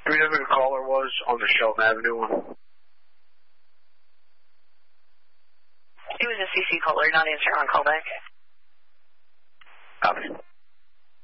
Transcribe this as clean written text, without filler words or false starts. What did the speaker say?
Do we know who the caller was on the Shelton Avenue one? It was a CC caller, not answering on callback. Copy.